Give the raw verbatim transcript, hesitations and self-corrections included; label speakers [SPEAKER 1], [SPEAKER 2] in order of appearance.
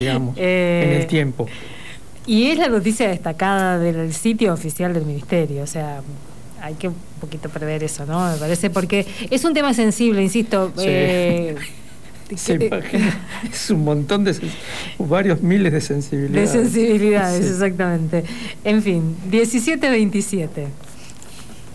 [SPEAKER 1] digamos,
[SPEAKER 2] eh,
[SPEAKER 1] en el tiempo.
[SPEAKER 2] Y es la noticia destacada del sitio oficial del Ministerio, o sea, hay que un poquito prever eso, ¿no? Me parece, porque es un tema sensible, insisto.
[SPEAKER 1] Sí.
[SPEAKER 2] Eh,
[SPEAKER 1] Se imagina, es un montón de, varios miles de sensibilidades.
[SPEAKER 2] De sensibilidades,
[SPEAKER 1] Sí.
[SPEAKER 2] exactamente. En fin, diecisiete veintisiete.